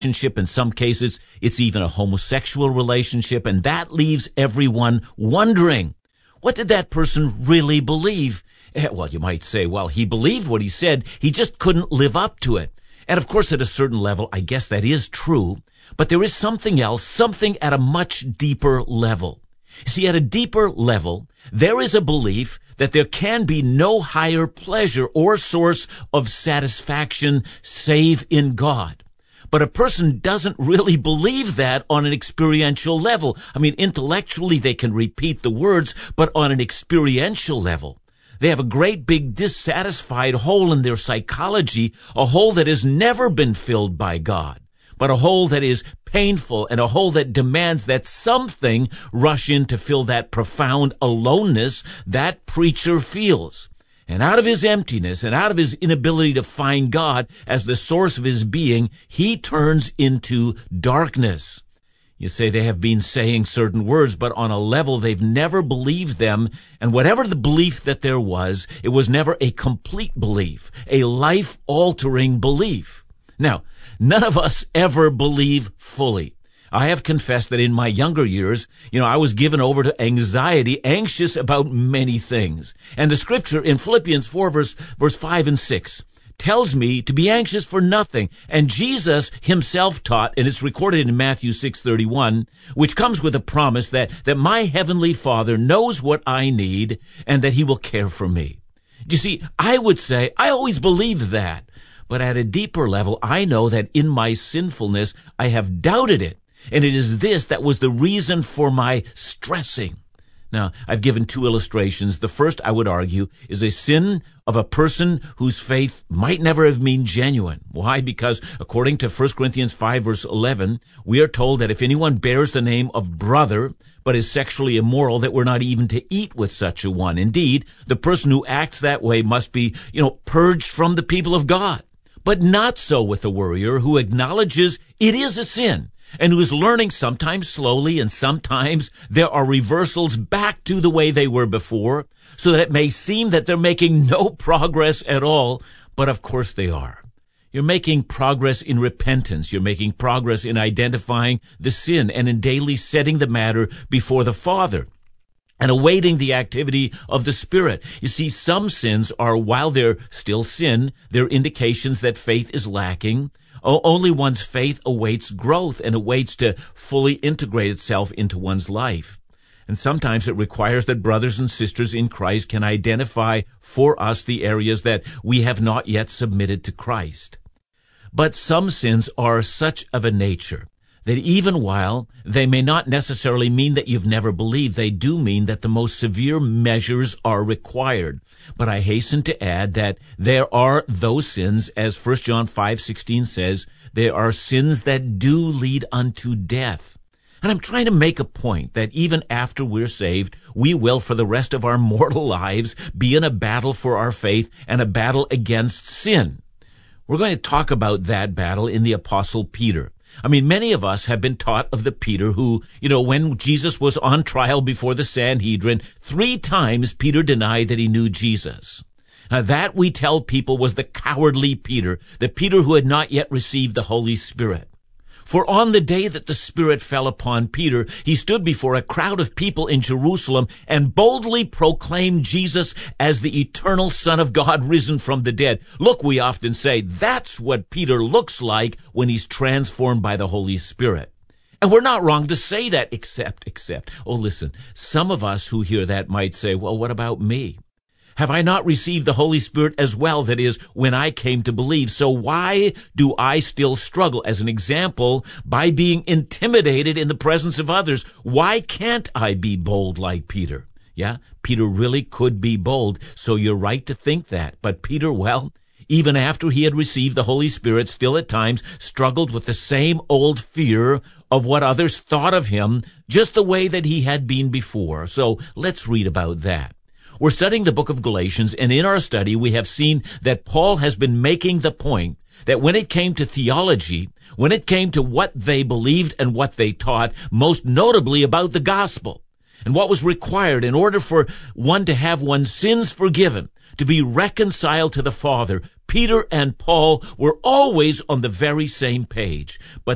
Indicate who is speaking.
Speaker 1: relationship. In some cases, it's even a homosexual relationship, and that leaves everyone wondering, what did that person really believe? Well, you might say, well, he believed what he said. He just couldn't live up to it. And of course, at a certain level, I guess that is true. But there is something else, something at a much deeper level. See, at a deeper level, there is a belief that there can be no higher pleasure or source of satisfaction save in God. But a person doesn't really believe that on an experiential level. I mean, intellectually they can repeat the words, but on an experiential level, they have a great big dissatisfied hole in their psychology, a hole that has never been filled by God, but a hole that is painful and a hole that demands that something rush in to fill that profound aloneness that preacher feels. And out of his emptiness and out of his inability to find God as the source of his being, he turns into darkness. You say they have been saying certain words, but on a level they've never believed them. And whatever the belief that there was, it was never a complete belief, a life-altering belief. Now, none of us ever believe fully. I have confessed that in my younger years, I was given over to anxiety, anxious about many things. And the scripture in Philippians 4, verse 5 and 6, tells me to be anxious for nothing. And Jesus himself taught, and it's recorded in Matthew 6:31, which comes with a promise that my heavenly Father knows what I need and that he will care for me. You see, I would say I always believed that. But at a deeper level, I know that in my sinfulness, I have doubted it. And it is this that was the reason for my stressing. Now, I've given two illustrations. The first, I would argue, is a sin of a person whose faith might never have been genuine. Why? Because according to 1 Corinthians 5, verse 11, we are told that if anyone bears the name of brother, but is sexually immoral, that we're not even to eat with such a one. Indeed, the person who acts that way must be, purged from the people of God. But not so with a worrier who acknowledges it is a sin, and who is learning sometimes slowly and sometimes there are reversals back to the way they were before, so that it may seem that they're making no progress at all, but of course they are. You're making progress in repentance. You're making progress in identifying the sin and in daily setting the matter before the Father and awaiting the activity of the Spirit. You see, some sins are, while they're still sin, they're indications that faith is lacking. Only one's faith awaits growth and awaits to fully integrate itself into one's life. And sometimes it requires that brothers and sisters in Christ can identify for us the areas that we have not yet submitted to Christ. But some sins are such of a nature that even while they may not necessarily mean that you've never believed, they do mean that the most severe measures are required. But I hasten to add that there are those sins, as 1 John 5:16 says, there are sins that do lead unto death. And I'm trying to make a point that even after we're saved, we will, for the rest of our mortal lives, be in a battle for our faith and a battle against sin. We're going to talk about that battle in the Apostle Peter. I mean, many of us have been taught of the Peter who, when Jesus was on trial before the Sanhedrin, 3 times Peter denied that he knew Jesus. That, we tell people, was the cowardly Peter, the Peter who had not yet received the Holy Spirit. For on the day that the Spirit fell upon Peter, he stood before a crowd of people in Jerusalem and boldly proclaimed Jesus as the eternal Son of God risen from the dead. Look, we often say, that's what Peter looks like when he's transformed by the Holy Spirit. And we're not wrong to say that, except, listen, some of us who hear that might say, well, what about me? Have I not received the Holy Spirit as well? That is, when I came to believe. So why do I still struggle? As an example, by being intimidated in the presence of others. Why can't I be bold like Peter? Yeah, Peter really could be bold, so you're right to think that. But Peter, well, even after he had received the Holy Spirit, still at times struggled with the same old fear of what others thought of him, just the way that he had been before. So let's read about that. We're studying the book of Galatians, and in our study we have seen that Paul has been making the point that when it came to theology, when it came to what they believed and what they taught, most notably about the gospel, and what was required in order for one to have one's sins forgiven, to be reconciled to the Father, Peter and Paul were always on the very same page. But